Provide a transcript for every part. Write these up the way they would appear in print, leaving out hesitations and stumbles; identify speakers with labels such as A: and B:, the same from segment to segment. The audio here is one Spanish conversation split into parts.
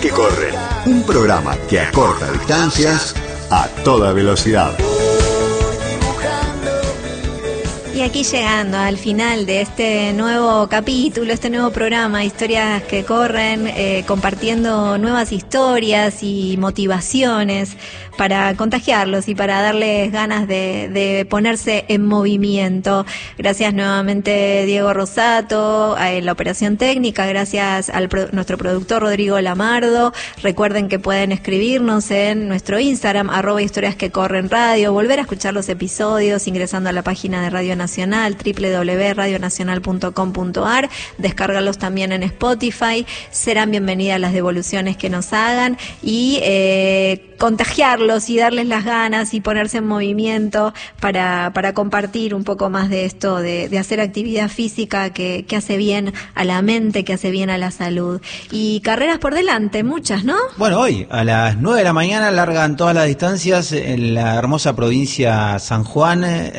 A: que corren. Un programa que acorta distancias a toda velocidad.
B: Y aquí llegando al final de este nuevo capítulo, este nuevo programa, Historias que Corren, compartiendo nuevas historias y motivaciones para contagiarlos y para darles ganas de ponerse en movimiento. Gracias nuevamente Diego Rosato, en la operación técnica, gracias a nuestro productor Rodrigo Lamardo. Recuerden que pueden escribirnos en nuestro Instagram, @historias que corren radio, volver a escuchar los episodios ingresando a la página de Radio Nacional, www.radionacional.com.ar, descargarlos también en Spotify. Serán bienvenidas las devoluciones que nos hagan y contagiarlos y darles las ganas y ponerse en movimiento para compartir un poco más de esto, de hacer actividad física que hace bien a la mente, que hace bien a la salud. Y carreras por delante, muchas, ¿no?
C: Bueno, hoy a las 9 de la mañana largan todas las distancias en la hermosa provincia San Juan,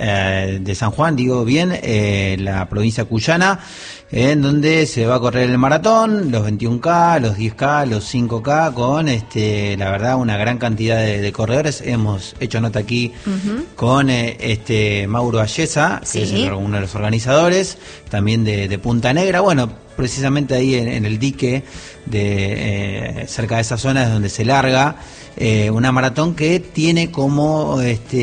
C: de San Juan, digo bien, la provincia cuyana, en donde se va a correr el maratón, los 21K, los 10K, los 5K, con la verdad una gran cantidad de corredores. Hemos hecho nota aquí con Mauro Ayesa, que es uno de los organizadores, también de Punta Negra. Bueno, precisamente ahí en el dique cerca de esa zona es donde se larga una maratón que tiene como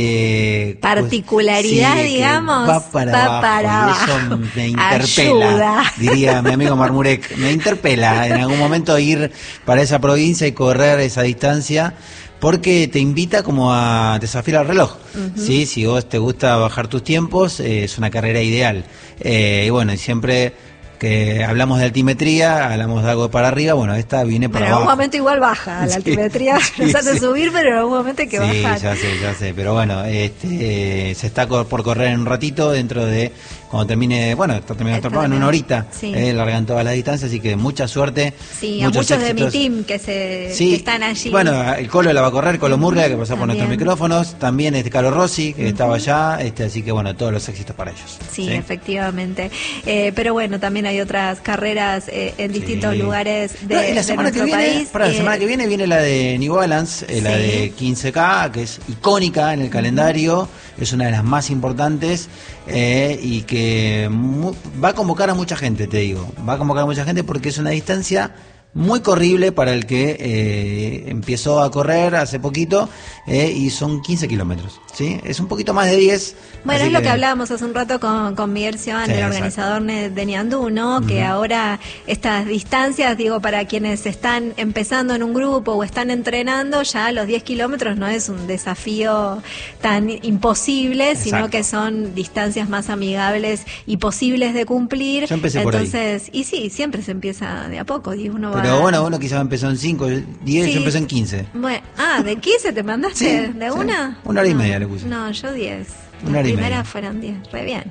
B: particularidad,
C: pues,
B: digamos,
C: va para abajo. Y eso me interpela. Ayuda. Diría mi amigo Marmurek, me interpela en algún momento ir para esa provincia y correr esa distancia, porque te invita como a desafiar al reloj. ¿Sí? Si vos te gusta bajar tus tiempos, es una carrera ideal. Y bueno, y siempre que hablamos de altimetría, hablamos de algo para arriba, bueno, esta viene para abajo.
B: En algún momento igual baja, la altimetría nos hace subir, pero en algún momento hay que bajar.
C: Sí, ya sé, pero bueno, se está por correr en un ratito, dentro de, cuando termine, bueno, está terminando el programa, en una horita, largan todas las distancias, así que mucha suerte.
B: Sí, a muchos éxitos de mi team que están allí.
C: Bueno, el Colo la va a correr, Colo Murria, que pasó por nuestros micrófonos, también Carlos Rossi, que estaba allá, así que bueno, todos los éxitos para ellos.
B: Sí, efectivamente. Pero bueno, también hay otras carreras en distintos lugares de
C: la semana
B: nuestro país.
C: La semana que viene viene la de New Balance, la de 15K, que es icónica en el calendario, es una de las más importantes y que va a convocar a mucha gente, te digo. Va a convocar a mucha gente porque es una distancia muy corrible para el que empezó a correr hace poquito y son 15 kilómetros, ¿sí? Es un poquito más de 10.
B: Bueno, es lo que hablábamos hace un rato con Miguel Sioan, el organizador de Niandú, ¿no? Que ahora estas distancias, digo, para quienes están empezando en un grupo o están entrenando, ya los 10 kilómetros no es un desafío tan imposible, sino que son distancias más amigables y posibles de cumplir.
C: Yo empecé por ahí.
B: Y sí, siempre se empieza de a poco, y uno va.
C: Pero bueno, uno quizás empezó en 5, 10, yo empecé en 15.
B: Bueno, ¿de 15 te mandaste? ¿De una?
C: Una hora y media le puse.
B: No, yo 10.
C: Una hora y media.
B: Las primeras fueron 10, re bien.